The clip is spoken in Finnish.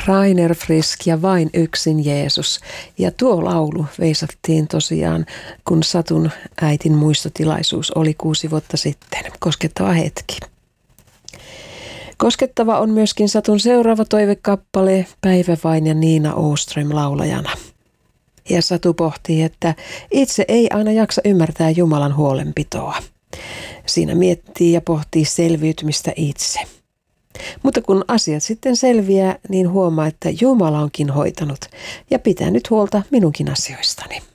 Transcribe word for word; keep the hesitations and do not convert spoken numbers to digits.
Rainer Frisk ja Vain yksin Jeesus. Ja tuo laulu veisattiin tosiaan, kun Satun äitin muistotilaisuus oli kuusi vuotta sitten. Koskettava hetki. Koskettava on myöskin Satun seuraava toivekappale, Päivä Vain ja Niina Åström laulajana. Ja Satu pohtii, että itse ei aina jaksa ymmärtää Jumalan huolenpitoa. Siinä miettii ja pohtii selviytymistä itse. Mutta kun asiat sitten selviää, niin huomaa, että Jumala onkin hoitanut ja pitää nyt huolta minunkin asioistani.